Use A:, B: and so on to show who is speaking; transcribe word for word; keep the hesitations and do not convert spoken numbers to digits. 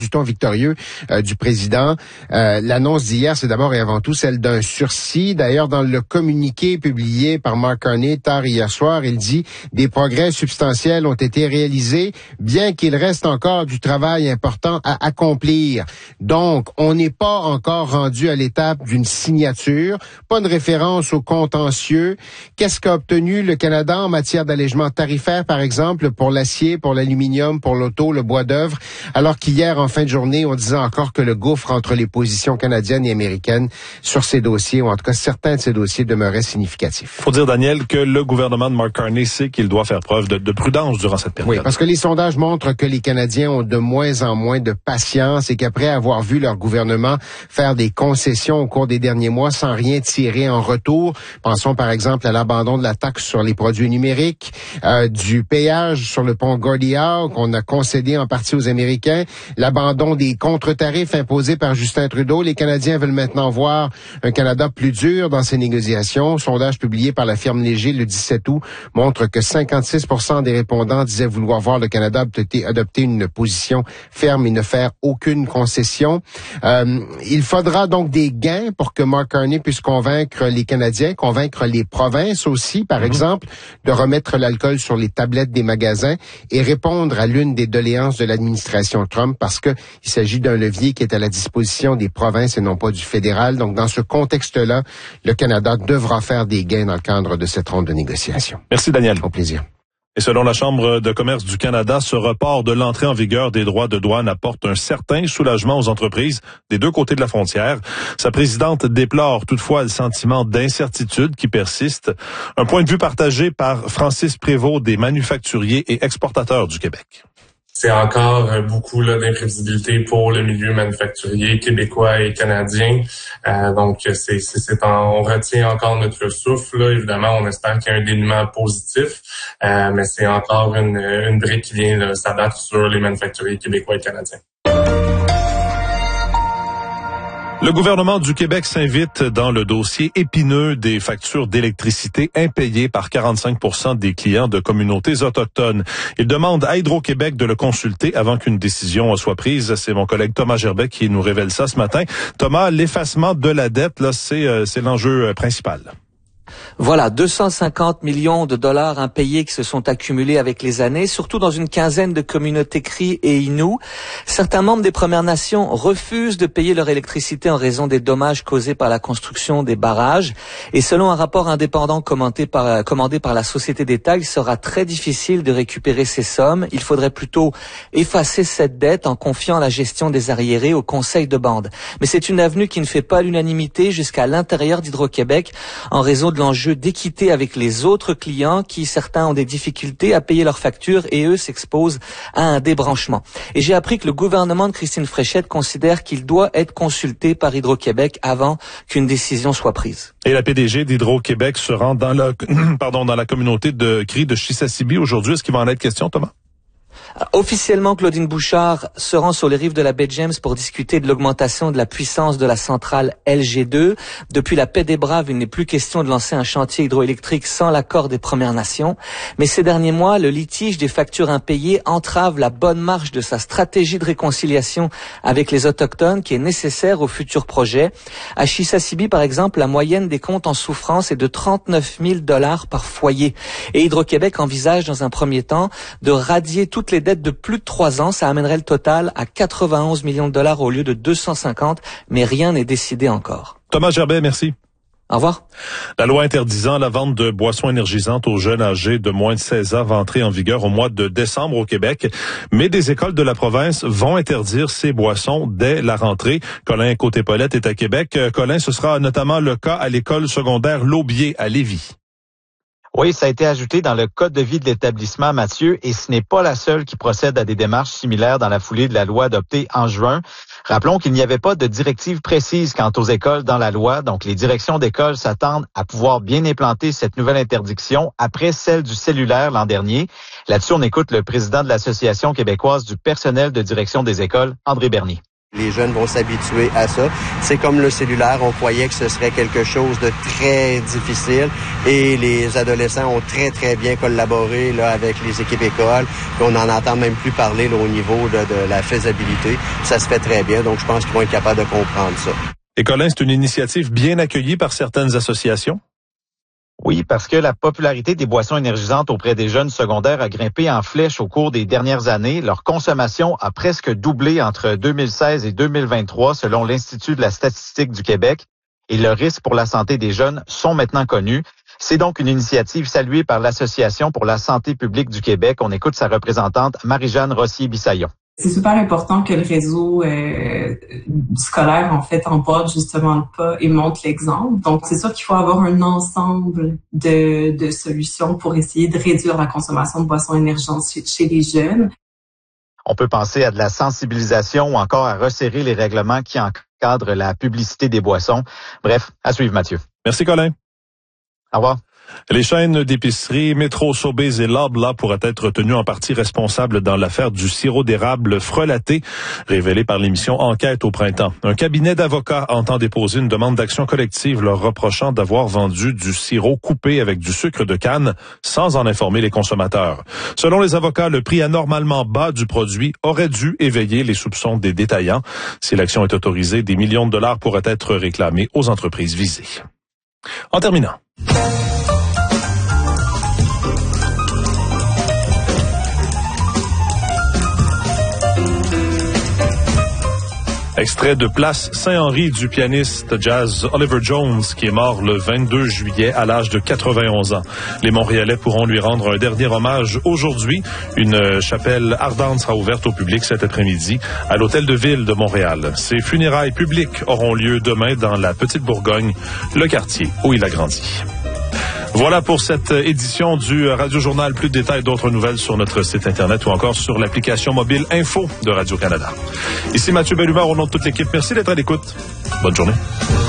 A: du ton victorieux euh, du président. Euh, l'annonce d'hier, c'est d'abord et avant tout celle d'un sursis. D'ailleurs, dans le communiqué publié par Mark Carney tard hier soir, il dit « Des progrès substantiels ont été réalisés, bien qu'il reste encore du travail important à accomplir. » Donc, on n'est pas encore rendu à l'étape d'une signature, pas de référence au contentieux. Qu'est-ce qu'a obtenu le Canada en matière d'allègement tarifaire, par exemple, pour l'acier, pour l'aluminium, pour l'auto, le bois d'œuvre, alors qu'hier, en fin de journée, on disait encore que le gouffre entre les positions canadiennes et américaines sur ces dossiers, ou en tout cas certains de ces dossiers, demeurait significatif.
B: Faut dire, Daniel, que le gouvernement de Mark Carney sait qu'il doit faire preuve de, de prudence durant cette période.
A: Oui, parce que les sondages montrent que les Canadiens ont de moins en moins de patience et qu'après avoir vu leur gouvernement faire des concessions au cours des derniers mois sans rien tirer en retour, pensons par exemple à l'abandon de la taxe sur les produits numériques, euh, du péage sur le pont Gordie Howe qu'on a concédé en partie aux Américains, l'abandon des contre-tarifs imposés par Justin Trudeau. Les Canadiens veulent maintenant voir un Canada plus dur dans ces négociations. Sondage publié par la firme Léger le dix-sept août montre que cinquante-six pour cent des répondants disaient vouloir voir le Canada adopter, adopter une position ferme et ne faire aucune concession. Euh, il faudra donc des gains pour que Mark Carney puisse convaincre les Canadiens, convaincre les provinces aussi, par mmh. exemple, de remettre l'alcool sur les tablettes des magasins et répondre à l'une des doléances de l'administration Trump parce que il s'agit d'un levier qui est à la disposition des provinces et non pas du fédéral. Donc, dans ce contexte-là, le Canada devra faire des gains dans le cadre de cette ronde de négociation.
B: Merci, Daniel.
A: Au plaisir.
B: Et selon la Chambre de commerce du Canada, ce report de l'entrée en vigueur des droits de douane apporte un certain soulagement aux entreprises des deux côtés de la frontière. Sa présidente déplore toutefois le sentiment d'incertitude qui persiste. Un point de vue partagé par Francis Prévost des manufacturiers et exportateurs du Québec.
C: C'est encore beaucoup là, d'imprévisibilité pour le milieu manufacturier québécois et canadien. Euh, donc, c'est, c'est, c'est en, on retient encore notre souffle. Là. Évidemment, on espère qu'il y a un dénouement positif, euh, mais c'est encore une, une brique qui vient là, s'abattre sur les manufacturiers québécois et canadiens.
B: Le gouvernement du Québec s'invite dans le dossier épineux des factures d'électricité impayées par quarante-cinq pour cent des clients de communautés autochtones. Il demande à Hydro-Québec de le consulter avant qu'une décision soit prise. C'est mon collègue Thomas Gerbet qui nous révèle ça ce matin. Thomas, l'effacement de la dette, là, c'est, euh, c'est l'enjeu principal.
D: Voilà, deux cent cinquante millions de dollars impayés qui se sont accumulés avec les années, surtout dans une quinzaine de communautés Cris et Innu. Certains membres des Premières Nations refusent de payer leur électricité en raison des dommages causés par la construction des barrages. Et selon un rapport indépendant commandé par, commandé par la Société d'État, il sera très difficile de récupérer ces sommes. Il faudrait plutôt effacer cette dette en confiant la gestion des arriérés au conseil de bande. Mais c'est une avenue qui ne fait pas l'unanimité jusqu'à l'intérieur d'Hydro-Québec en raison de l'enjeu d'équité avec les autres clients qui, certains, ont des difficultés à payer leurs factures et eux s'exposent à un débranchement. Et j'ai appris que le gouvernement de Christine Fréchette considère qu'il doit être consulté par Hydro-Québec avant qu'une décision soit prise.
B: Et la P D G d'Hydro-Québec se rend dans la, pardon, dans la communauté de Cris de Chisasibi aujourd'hui. Est-ce qu'il va en être question, Thomas?
D: Officiellement, Claudine Bouchard se rend sur les rives de la baie James pour discuter de l'augmentation de la puissance de la centrale L G deux. Depuis la paix des Braves, il n'est plus question de lancer un chantier hydroélectrique sans l'accord des Premières Nations. Mais ces derniers mois, le litige des factures impayées entrave la bonne marche de sa stratégie de réconciliation avec les Autochtones qui est nécessaire au futur projet. À Chisasibi, par exemple, la moyenne des comptes en souffrance est de trente-neuf mille dollars par foyer. Et Hydro-Québec envisage dans un premier temps de radier toutes les dettes de plus de trois ans. Ça amènerait le total à quatre-vingt-onze millions de dollars au lieu de deux cent cinquante, mais rien n'est décidé encore.
B: Thomas Gerbet, merci.
D: Au revoir.
B: La loi interdisant la vente de boissons énergisantes aux jeunes âgés de moins de seize ans va entrer en vigueur au mois de décembre au Québec. Mais des écoles de la province vont interdire ces boissons dès la rentrée. Colin Côté-Paulette est à Québec. Colin, ce sera notamment le cas à l'école secondaire L'Aubier à Lévis.
E: Oui, ça a été ajouté dans le code de vie de l'établissement, Mathieu, et ce n'est pas la seule qui procède à des démarches similaires dans la foulée de la loi adoptée en juin. Rappelons qu'il n'y avait pas de directive précise quant aux écoles dans la loi, donc les directions d'école s'attendent à pouvoir bien implanter cette nouvelle interdiction après celle du cellulaire l'an dernier. Là-dessus, on écoute le président de l'Association québécoise du personnel de direction des écoles, André Bernier.
F: Les jeunes vont s'habituer à ça. C'est comme le cellulaire, on croyait que ce serait quelque chose de très difficile et les adolescents ont très, très bien collaboré là, avec les équipes écoles. Puis on n'en entend même plus parler là, au niveau de, de la faisabilité. Ça se fait très bien, donc je pense qu'ils vont être capables de comprendre ça.
B: Et Colin, c'est une initiative bien accueillie par certaines associations?
E: Oui, parce que la popularité des boissons énergisantes auprès des jeunes secondaires a grimpé en flèche au cours des dernières années. Leur consommation a presque doublé entre deux mille seize et deux mille vingt-trois, selon l'Institut de la statistique du Québec. Et le risque pour la santé des jeunes sont maintenant connus. C'est donc une initiative saluée par l'Association pour la santé publique du Québec. On écoute sa représentante, Marie-Jeanne Rossier-Bissaillon.
G: C'est super important que le réseau euh, scolaire, en fait, emporte justement le pas et montre l'exemple. Donc, c'est sûr qu'il faut avoir un ensemble de, de solutions pour essayer de réduire la consommation de boissons énergisantes chez, chez les jeunes.
E: On peut penser à de la sensibilisation ou encore à resserrer les règlements qui encadrent la publicité des boissons. Bref, à suivre, Mathieu.
B: Merci, Colin.
E: Au revoir.
B: Les chaînes d'épicerie Métro, Sobeys et Loblaw pourraient être tenues en partie responsables dans l'affaire du sirop d'érable frelaté, révélée par l'émission Enquête au printemps. Un cabinet d'avocats entend déposer une demande d'action collective leur reprochant d'avoir vendu du sirop coupé avec du sucre de canne sans en informer les consommateurs. Selon les avocats, le prix anormalement bas du produit aurait dû éveiller les soupçons des détaillants. Si l'action est autorisée, des millions de dollars pourraient être réclamés aux entreprises visées. En terminant. Extrait de Place Saint-Henri du pianiste jazz Oliver Jones, qui est mort le vingt-deux juillet à l'âge de quatre-vingt-onze ans. Les Montréalais pourront lui rendre un dernier hommage aujourd'hui. Une chapelle ardente sera ouverte au public cet après-midi à l'Hôtel de Ville de Montréal. Ses funérailles publiques auront lieu demain dans la Petite Bourgogne, le quartier où il a grandi. Voilà pour cette édition du Radio Journal. Plus de détails, d'autres nouvelles sur notre site Internet ou encore sur l'application mobile Info de Radio-Canada. Ici Mathieu Bellumeur au nom de toute l'équipe. Merci d'être à l'écoute. Bonne journée.